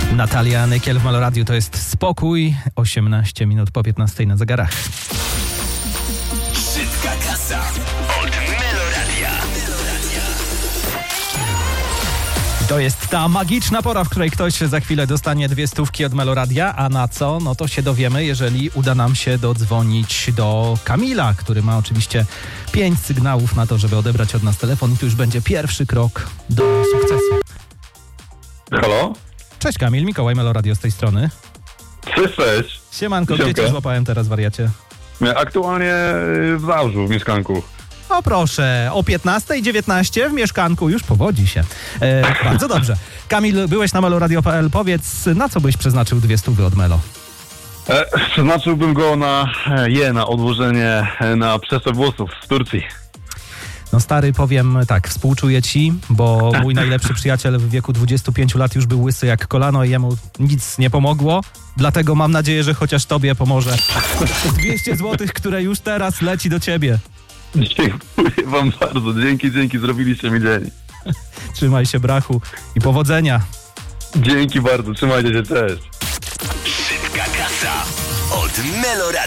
Natalia Nykiel w Meloradiu, to jest Spokój. 18 minut po 15 na zegarach. Szybka kasa od Meloradia. To jest ta magiczna pora, w której ktoś za chwilę dostanie 200 od Meloradia, a na co? No to się dowiemy, jeżeli uda nam się dodzwonić do Kamila, który ma oczywiście 5 sygnałów na to, żeby odebrać od nas telefon i tu już będzie pierwszy krok do sukcesu. Halo? Cześć Kamil, Mikołaj, Meloradio z tej strony. Cześć. Siemanko, gdzie Siemka. cię złapałem teraz, wariacie? Aktualnie w Zabrzu, w mieszkanku. O proszę, o 15:19 w mieszkanku już powodzi się. Bardzo dobrze. Kamil, byłeś na meloradio.pl. Powiedz, na co byś przeznaczył 200 od Melo? Przeznaczyłbym go na odłożenie na przesyp włosów w Turcji. No stary, powiem tak, współczuję ci, bo mój najlepszy przyjaciel w wieku 25 lat już był łysy jak kolano i jemu nic nie pomogło. Dlatego mam nadzieję, że chociaż tobie pomoże 200 zł, które już teraz leci do ciebie. Dziękuję wam bardzo. Dzięki, zrobiliście mi dzień. Trzymaj się, brachu, i powodzenia. Dzięki bardzo, trzymajcie się, cześć. Szybka kasa od Meloradia.